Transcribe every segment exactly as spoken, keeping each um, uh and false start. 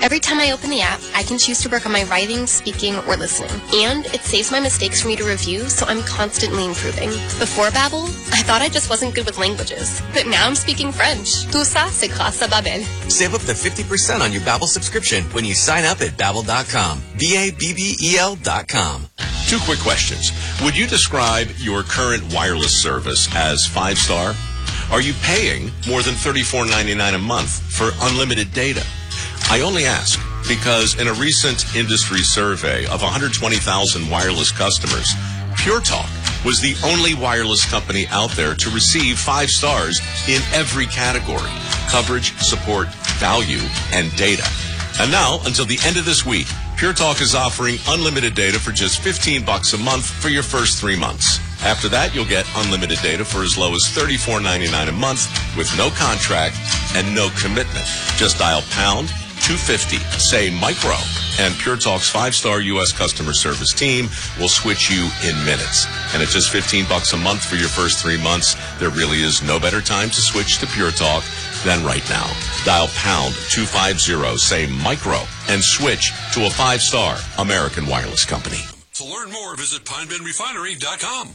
Every time I open the app, I can choose to work on my writing, speaking, or listening. And it saves my mistakes for me to review, so I'm constantly improving. Before Babbel, I thought I just wasn't good with languages. But now I'm speaking French. Tout ça, c'est grâce à Babbel. Save up to fifty percent on your Babbel subscription when you sign up at Babbel dot com. B A B B E L dot com. Two quick questions. Would you describe your current wireless service as five-star? Are you paying more than thirty-four ninety-nine a month for unlimited data? I only ask because in a recent industry survey of one hundred twenty thousand wireless customers, Pure Talk was the only wireless company out there to receive five stars in every category: coverage, support, value, and data. And now, until the end of this week, Pure Talk is offering unlimited data for just fifteen bucks a month for your first three months. After that, you'll get unlimited data for as low as thirty-four ninety-nine a month with no contract and no commitment. Just dial pound two fifty, say micro, and Pure Talk's five-star U S customer service team will switch you in minutes. And at just fifteen bucks a month for your first three months, there really is no better time to switch to Pure Talk than right now. Dial pound two fifty, say micro, and switch to a five-star American wireless company. To learn more, visit pine bend refinery dot com.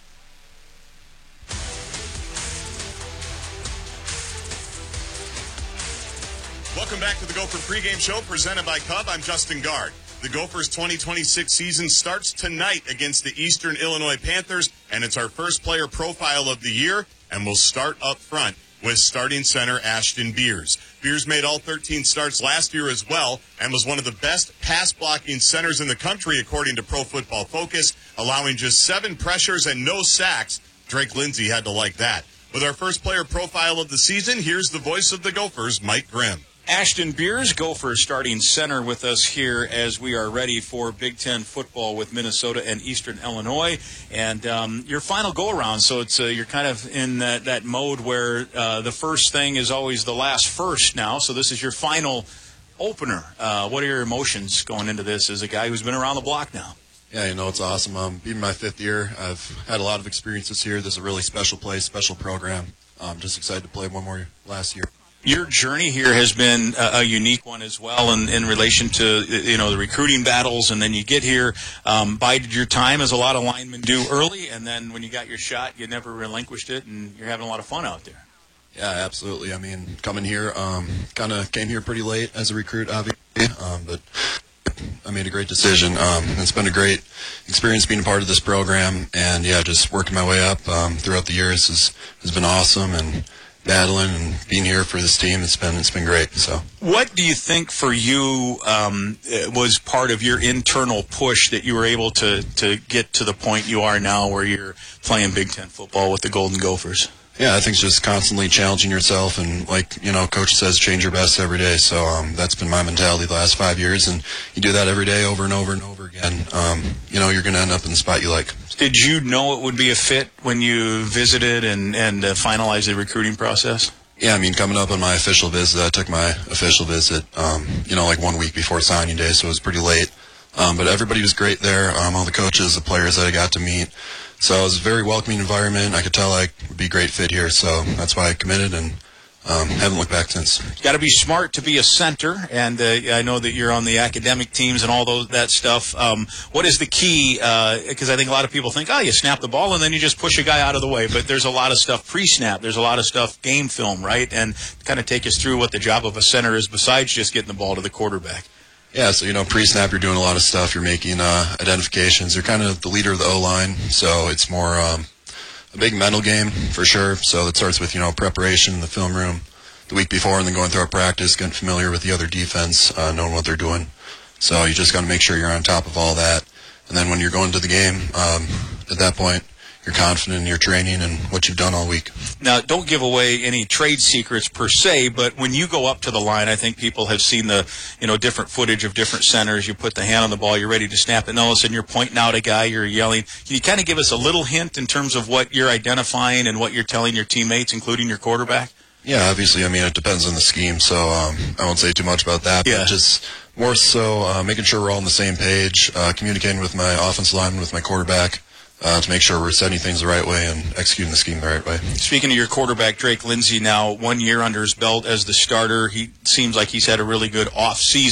Welcome back to the Gopher pregame show presented by Cub. I'm Justin Gard. The Gophers' twenty twenty-six season starts tonight against the Eastern Illinois Panthers, and it's our first player profile of the year, and we'll start up front with starting center Ashton Beers. Beers made all thirteen starts last year as well and was one of the best pass-blocking centers in the country, according to Pro Football Focus, allowing just seven pressures and no sacks. Drake Lindsay had to like that. With our first player profile of the season, here's the voice of the Gophers, Mike Grimm. Ashton Beers, Gophers starting center with us here as we are ready for Big Ten football with Minnesota and Eastern Illinois. And um, your final go-around, so it's uh, you're kind of in that, that mode where uh, the first thing is always the last first now. So this is your final opener. Uh, what are your emotions going into this as a guy who's been around the block now? Yeah, you know, it's awesome. Um, being my fifth year, I've had a lot of experiences here. This is a really special place, special program. I'm just excited to play one more last year. Your journey here has been a, a unique one as well in, in relation to, you know, the recruiting battles, and then you get here, um, bided your time, as a lot of linemen do early, and then when you got your shot, you never relinquished it, and you're having a lot of fun out there. Yeah, absolutely. I mean, coming here, um, kind of came here pretty late as a recruit, obviously, um, but I made a great decision. Um, it's been a great experience being a part of this program, and, yeah, just working my way up um, throughout the years has, has been awesome, and battling and being here for this team, it's been it's been great. So, what do you think for you um, was part of your internal push that you were able to to get to the point you are now, where you're playing Big Ten football with the Golden Gophers? Yeah, I think it's just constantly challenging yourself, and like you know, Coach says, change your best every day. So um, that's been my mentality the last five years, and you do that every day, over and over and over again. Um, you know, you're going to end up in the spot you like. Did you know it would be a fit when you visited and, and uh, finalized the recruiting process? Yeah, I mean, coming up on my official visit, I took my official visit, um, you know, like one week before signing day, so it was pretty late. Um, but everybody was great there, um, all the coaches, the players that I got to meet. So it was a very welcoming environment. I could tell I would be a great fit here, so that's why I committed, and Um, haven't looked back since. Got to be smart to be a center, and uh, I know that you're on the academic teams and all those that stuff. Um, what is the key? Because uh, I think a lot of people think, oh, you snap the ball and then you just push a guy out of the way. But there's a lot of stuff pre-snap. There's a lot of stuff game film, right? And kind of take us through what the job of a center is besides just getting the ball to the quarterback. Yeah, so, you know, pre-snap, you're doing a lot of stuff. You're making uh, identifications. You're kind of the leader of the O-line, so it's more um, – a big mental game for sure. So it starts with, you know, preparation in the film room the week before, and then going through our practice, getting familiar with the other defense, uh, knowing what they're doing. So you just got to make sure you're on top of all that. And then when you're going to the game, um, at that point, you're confident in your training and what you've done all week. Now, don't give away any trade secrets per se, but when you go up to the line, I think people have seen the, you know, different footage of different centers. You put the hand on the ball, you're ready to snap it, and all of a sudden you're pointing out a guy, you're yelling. Can you kind of give us a little hint in terms of what you're identifying and what you're telling your teammates, including your quarterback? Yeah, obviously, I mean, it depends on the scheme, so um, I won't say too much about that, yeah. But just more so uh, making sure we're all on the same page, uh, communicating with my offensive lineman, with my quarterback, Uh, to make sure we're setting things the right way and executing the scheme the right way. Speaking of your quarterback, Drake Lindsay, now one year under his belt as the starter, he seems like he's had a really good off-season.